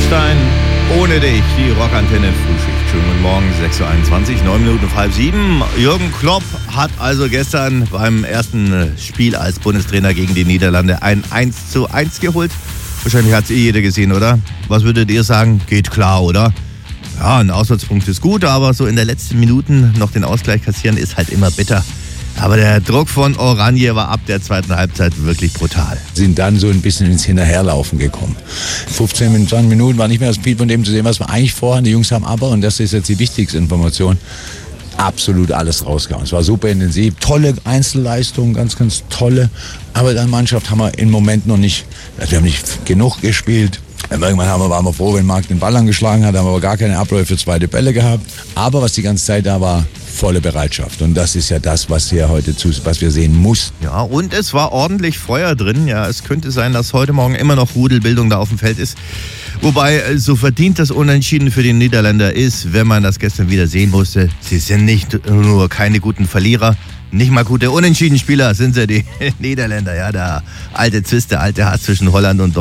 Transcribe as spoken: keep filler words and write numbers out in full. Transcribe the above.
Rammstein, ohne dich, die Rockantenne Frühschicht. Schönen guten Morgen, sechs Uhr einundzwanzig, neun Minuten auf halb sieben. Jürgen Klopp hat also gestern beim ersten Spiel als Bundestrainer gegen die Niederlande ein eins zu eins geholt. Wahrscheinlich hat es eh jeder gesehen, oder? Was würdet ihr sagen? Geht klar, oder? Ja, ein Auswärtspunkt ist gut, aber so in der letzten Minuten noch den Ausgleich kassieren ist halt immer bitter. Aber der Druck von Oranje war ab der zweiten Halbzeit wirklich brutal. Sind dann so ein bisschen ins Hinterherlaufen gekommen. fünfzehn, zwanzig Minuten war nicht mehr das viel von dem zu sehen, was wir eigentlich vorhaben. Die Jungs haben aber, und das ist jetzt die wichtigste Information, absolut alles rausgehauen. Es war super intensiv, tolle Einzelleistungen, ganz, ganz tolle. Aber dann Mannschaft haben wir im Moment noch nicht, wir haben nicht genug gespielt. Irgendwann haben wir, waren wir froh, wenn Marc den Ball angeschlagen hat, haben wir aber gar keine Abläufe für zweite Bälle gehabt. Aber was die ganze Zeit da war, volle Bereitschaft. Und das ist ja das, was hier heute zu, was wir sehen muss. Ja, und es war ordentlich Feuer drin. Ja, es könnte sein, dass heute Morgen immer noch Rudelbildung da auf dem Feld ist. Wobei, so verdient das Unentschieden für die Niederländer ist, wenn man das gestern wieder sehen musste. Sie sind nicht nur keine guten Verlierer, nicht mal gute Unentschieden-Spieler sind sie, die Niederländer. Ja, der alte Zwist, der alte Hass zwischen Holland und Deutschland.